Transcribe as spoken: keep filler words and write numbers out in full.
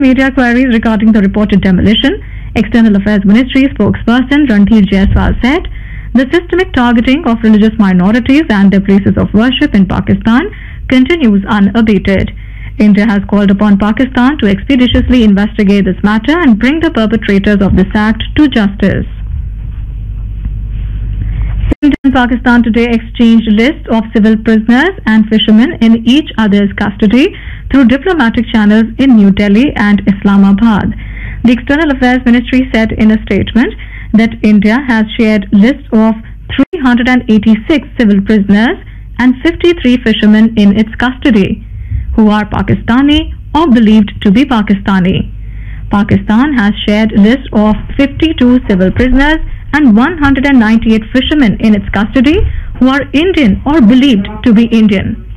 Media queries regarding the reported demolition, External Affairs Ministry spokesperson Randhir Jaiswal said, the systemic targeting of religious minorities and their places of worship in Pakistan continues unabated. India has called upon Pakistan to expeditiously investigate this matter and bring the perpetrators of this act to justice. India and Pakistan today exchanged lists of civil prisoners and fishermen in each other's custody through diplomatic channels in New Delhi and Islamabad. The External Affairs Ministry said in a statement that India has shared lists of three hundred eighty-six civil prisoners and fifty-three fishermen in its custody, who are Pakistani or believed to be Pakistani. Pakistan has shared lists of fifty-two civil prisoners and one hundred ninety-eight fishermen in its custody who are Indian or believed to be Indian.